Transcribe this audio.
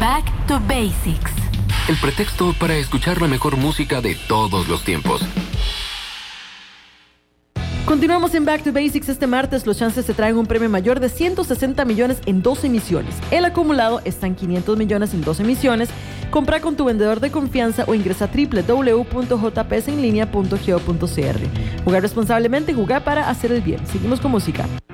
Back to Basics. El pretexto para escuchar la mejor música de todos los tiempos. Continuamos en Back to Basics. Este martes los chances se traen un premio mayor de 160 millones en 2 emisiones. El acumulado está en 500 millones en 2 emisiones. Compra con tu vendedor de confianza o ingresa a www.jpsenlinea.go.cr. Jugar responsablemente, jugar para hacer el bien. Seguimos con música.